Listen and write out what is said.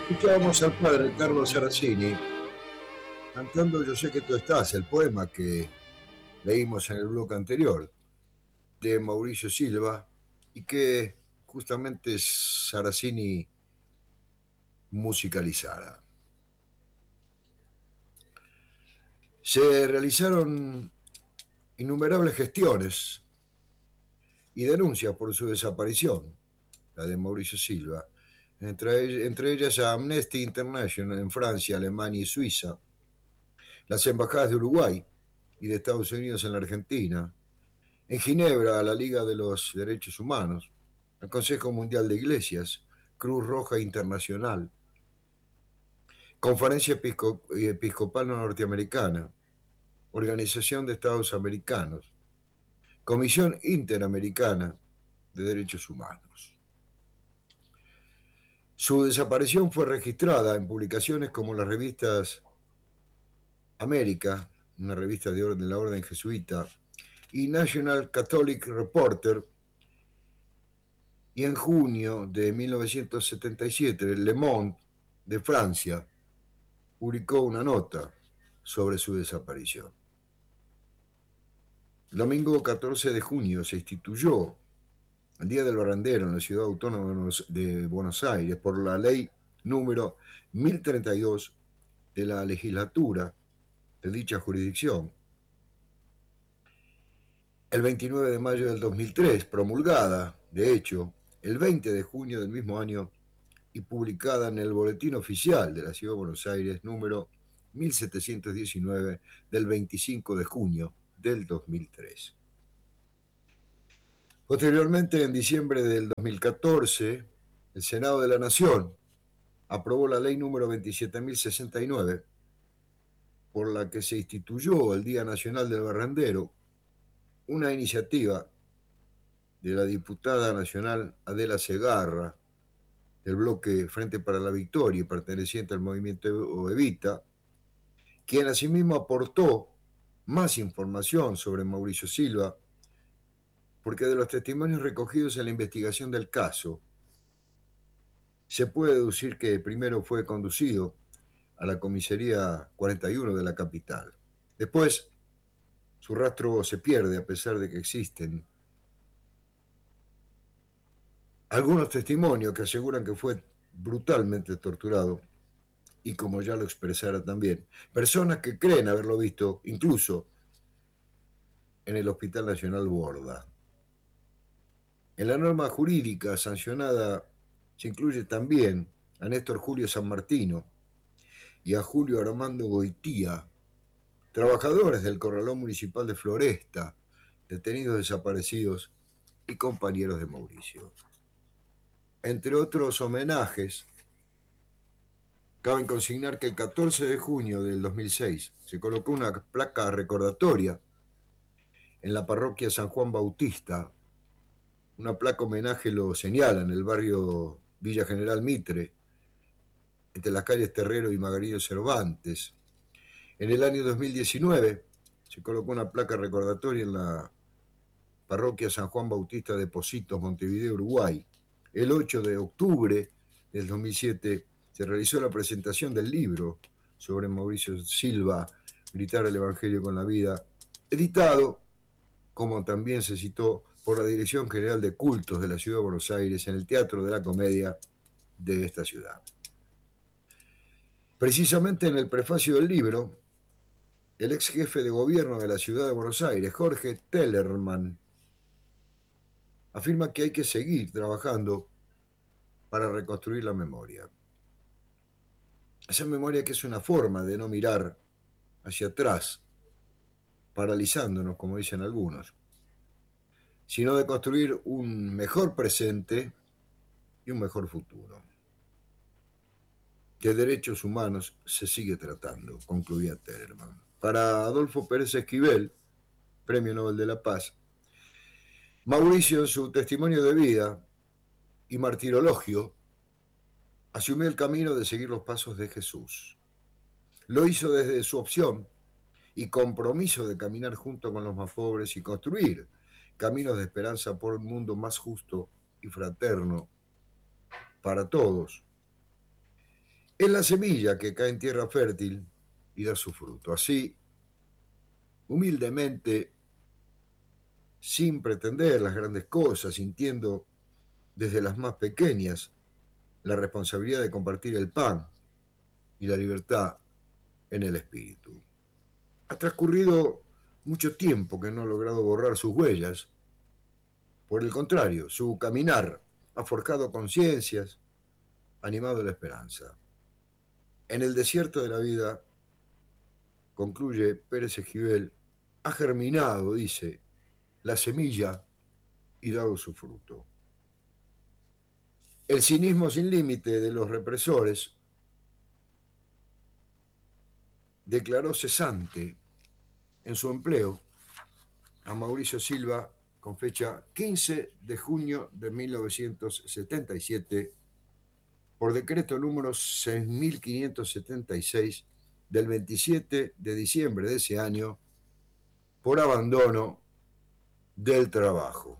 Escuchábamos al padre Carlos Saracini cantando Yo sé que tú estás, el poema que leímos en el bloque anterior de Mauricio Silva y que justamente Saracini musicalizara. Se realizaron innumerables gestiones y denuncias por su desaparición, la de Mauricio Silva, entre ellas a Amnesty International en Francia, Alemania y Suiza, las embajadas de Uruguay y de Estados Unidos en la Argentina, en Ginebra a la Liga de los Derechos Humanos, al Consejo Mundial de Iglesias, Cruz Roja Internacional, Conferencia Episcopal Norteamericana, Organización de Estados Americanos, Comisión Interamericana de Derechos Humanos. Su desaparición fue registrada en publicaciones como las revistas América, una revista de la Orden Jesuita, y National Catholic Reporter, y en junio de 1977 Le Monde de Francia publicó una nota sobre su desaparición. El domingo 14 de junio se instituyó el Día del Barrendero en la Ciudad Autónoma de Buenos Aires por la ley número 1032 de la legislatura de dicha jurisdicción. El 29 de mayo del 2003, promulgada, de hecho, el 20 de junio del mismo año y publicada en el Boletín Oficial de la Ciudad de Buenos Aires, número 1719, del 25 de junio del 2003. Posteriormente, en diciembre del 2014, el Senado de la Nación aprobó la ley número 27.069, por la que se instituyó el Día Nacional del Barrendero, una iniciativa de la diputada nacional Adela Segarra, del bloque Frente para la Victoria y perteneciente al movimiento Evita, quien asimismo aportó más información sobre Mauricio Silva, porque de los testimonios recogidos en la investigación del caso, se puede deducir que primero fue conducido a la comisaría 41 de la capital. Después, su rastro se pierde a pesar de que existen algunos testimonios que aseguran que fue brutalmente torturado y, como ya lo expresara también, personas que creen haberlo visto incluso en el Hospital Nacional Borda. En la norma jurídica sancionada se incluye también a Néstor Julio San Martino y a Julio Armando Goitía, trabajadores del Corralón Municipal de Floresta, detenidos desaparecidos y compañeros de Mauricio. Entre otros homenajes, cabe consignar que el 14 de junio del 2006 se colocó una placa recordatoria en la parroquia San Juan Bautista. Una placa homenaje lo señala en el barrio Villa General Mitre, entre las calles Terrero y Margarito Cervantes. En el año 2019 se colocó una placa recordatoria en la parroquia San Juan Bautista de Pocitos, Montevideo, Uruguay. El 8 de octubre del 2007 se realizó la presentación del libro sobre Mauricio Silva, Gritar el Evangelio con la Vida, editado, como también se citó, por la Dirección General de Cultos de la Ciudad de Buenos Aires en el Teatro de la Comedia de esta ciudad. Precisamente en el prefacio del libro, el ex jefe de gobierno de la Ciudad de Buenos Aires, Jorge Tellerman, afirma que hay que seguir trabajando para reconstruir la memoria. Esa memoria que es una forma de no mirar hacia atrás, paralizándonos, como dicen algunos, sino de construir un mejor presente y un mejor futuro. De derechos humanos se sigue tratando, concluía Tellerman. Para Adolfo Pérez Esquivel, Premio Nobel de la Paz, Mauricio, en su testimonio de vida y martirologio, asumió el camino de seguir los pasos de Jesús. Lo hizo desde su opción y compromiso de caminar junto con los más pobres y construir caminos de esperanza por un mundo más justo y fraterno para todos. Es la semilla que cae en tierra fértil y da su fruto. Así, humildemente, sin pretender las grandes cosas, sintiendo desde las más pequeñas la responsabilidad de compartir el pan y la libertad en el espíritu. Ha transcurrido mucho tiempo que no ha logrado borrar sus huellas. Por el contrario, su caminar ha forjado conciencias, animado la esperanza. En el desierto de la vida, concluye Pérez Esquivel, ha germinado, dice, la semilla y dado su fruto. El cinismo sin límite de los represores declaró cesante en su empleo a Mauricio Silva con fecha 15 de junio de 1977 por decreto número 6576 del 27 de diciembre de ese año por abandono del trabajo.